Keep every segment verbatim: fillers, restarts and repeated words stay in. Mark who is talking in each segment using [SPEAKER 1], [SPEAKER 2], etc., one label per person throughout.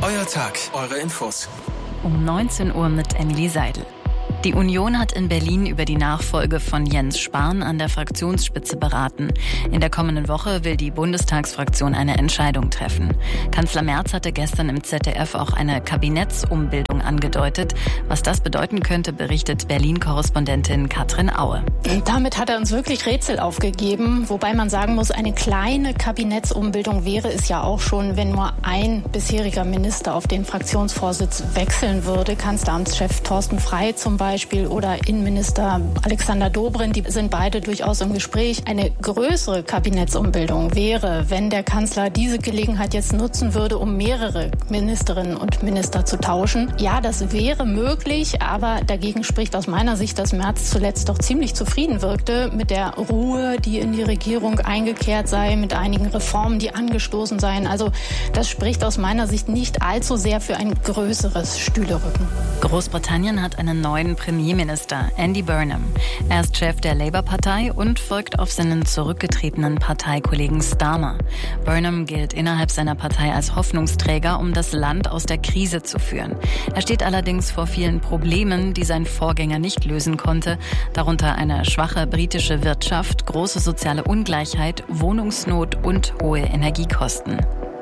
[SPEAKER 1] euer Tag, eure Infos.
[SPEAKER 2] Um neunzehn Uhr mit Emily Seidel. Die Union hat in Berlin über die Nachfolge von Jens Spahn an der Fraktionsspitze beraten. In der kommenden Woche will die Bundestagsfraktion eine Entscheidung treffen. Kanzler Merz hatte gestern im Z D F auch eine Kabinettsumbildung angedeutet. Was das bedeuten könnte, berichtet Berlin-Korrespondentin Katrin Aue.
[SPEAKER 3] Damit hat er uns wirklich Rätsel aufgegeben. Wobei man sagen muss, eine kleine Kabinettsumbildung wäre es ja auch schon, wenn nur ein bisheriger Minister auf den Fraktionsvorsitz wechseln würde. Kanzleramtschef Thorsten Frey zum Beispiel. Beispiel oder Innenminister Alexander Dobrindt, die sind beide durchaus im Gespräch. Eine größere Kabinettsumbildung wäre, wenn der Kanzler diese Gelegenheit jetzt nutzen würde, um mehrere Ministerinnen und Minister zu tauschen. Ja, das wäre möglich, aber dagegen spricht aus meiner Sicht, dass Merz zuletzt doch ziemlich zufrieden wirkte mit der Ruhe, die in die Regierung eingekehrt sei, mit einigen Reformen, die angestoßen seien. Also das spricht aus meiner Sicht nicht allzu sehr für ein größeres Stühlerücken.
[SPEAKER 2] Großbritannien hat einen neuen Premierminister, Andy Burnham. Er ist Chef der Labour-Partei und folgt auf seinen zurückgetretenen Parteikollegen Starmer. Burnham gilt innerhalb seiner Partei als Hoffnungsträger, um das Land aus der Krise zu führen. Er steht allerdings vor vielen Problemen, die sein Vorgänger nicht lösen konnte, darunter eine schwache britische Wirtschaft, große soziale Ungleichheit, Wohnungsnot und hohe Energiekosten.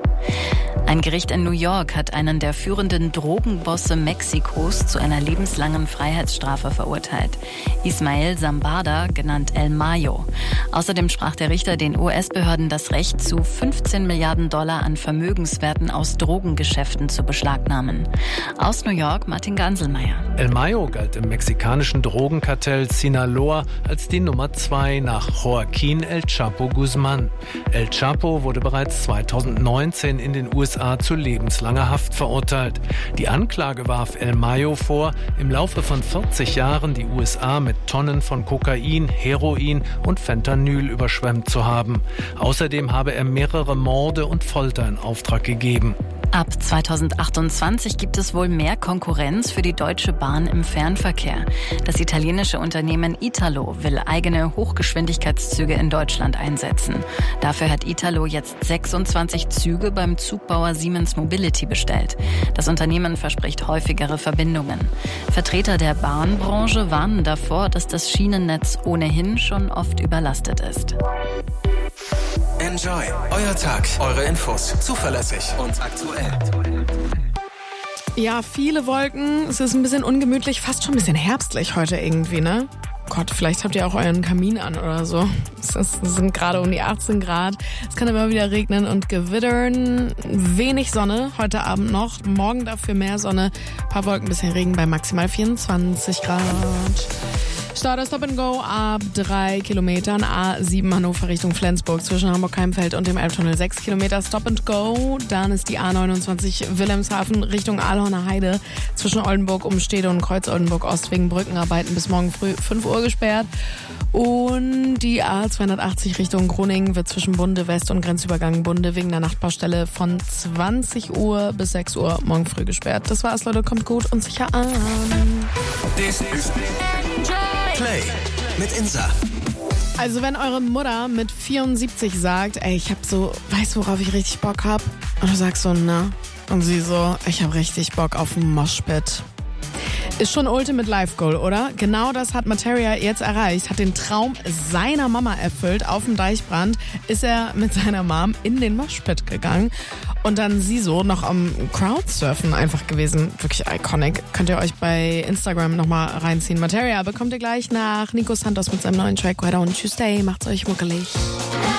[SPEAKER 2] Ein Gericht in New York hat einen der führenden Drogenbosse Mexikos zu einer lebenslangen Freiheitsstrafe verurteilt. Ismael Zambada, genannt El Mayo. Außerdem sprach der Richter den U S-Behörden das Recht zu, fünfzehn Milliarden Dollar an Vermögenswerten aus Drogengeschäften zu beschlagnahmen. Aus New York Martin Ganselmeier.
[SPEAKER 4] El Mayo galt im mexikanischen Drogenkartell Sinaloa als die Nummer zwei nach Joaquín El Chapo Guzmán. El Chapo wurde bereits zweitausendneunzehn in den U S A zu lebenslanger Haft verurteilt. Die Anklage warf El Mayo vor, im Laufe von vierzig Jahren die U S A mit Tonnen von Kokain, Heroin und Fentanyl überschwemmt zu haben. Außerdem habe er mehrere Morde und Folter in Auftrag gegeben.
[SPEAKER 2] Ab zweitausendachtundzwanzig gibt es wohl mehr Konkurrenz für die Deutsche Bahn im Fernverkehr. Das italienische Unternehmen Italo will eigene Hochgeschwindigkeitszüge in Deutschland einsetzen. Dafür hat Italo jetzt sechsundzwanzig Züge beim Zugbauer Siemens Mobility bestellt. Das Unternehmen verspricht häufigere Verbindungen. Vertreter der Bahnbranche warnen davor, dass das Schienennetz ohnehin schon oft überlastet ist.
[SPEAKER 1] Enjoy, euer Tag, eure Infos, zuverlässig und aktuell.
[SPEAKER 5] Ja, viele Wolken, es ist ein bisschen ungemütlich, fast schon ein bisschen herbstlich heute irgendwie, ne? Gott, vielleicht habt ihr auch euren Kamin an oder so. Es ist- es sind gerade um die achtzehn Grad. Es kann immer wieder regnen und gewittern. Wenig Sonne heute Abend noch. Morgen dafür mehr Sonne. Ein paar Wolken, ein bisschen Regen bei maximal vierundzwanzig Grad. Start Stop and Go ab drei Kilometern. A sieben Hannover Richtung Flensburg zwischen Hamburg-Heimfeld und dem Elbtunnel sechs Kilometer Stop and Go. Dann ist die A neunundzwanzig Wilhelmshaven Richtung Aalhorner Heide zwischen Oldenburg, Umstede und Kreuz-Oldenburg-Ost wegen Brückenarbeiten bis morgen früh fünf Uhr gesperrt. Und die A zweihundertachtzig Richtung Groningen wird zwischen Bunde West und Grenzübergang Bunde wegen der Nachtbaustelle von zwanzig Uhr bis sechs Uhr morgen früh gesperrt. Das war's, Leute. Kommt gut und sicher an.
[SPEAKER 1] Dies ist Play mit Insa.
[SPEAKER 5] Also wenn eure Mutter mit vierundsiebzig sagt, ey, ich hab so, weißt du, worauf ich richtig Bock hab? Und du sagst so, na? Und sie so, ich hab richtig Bock auf ein Moshpit. Ist schon Ultimate Life Goal, oder? Genau das hat Materia jetzt erreicht, hat den Traum seiner Mama erfüllt. Auf dem Deichbrand ist er mit seiner Mom in den Moshpit gegangen und dann sie so noch am Crowdsurfen einfach gewesen. Wirklich iconic. Könnt ihr euch bei Instagram nochmal reinziehen. Materia bekommt ihr gleich nach Nico Santos mit seinem neuen Track Why Don't You Stay. Macht's euch muckelig.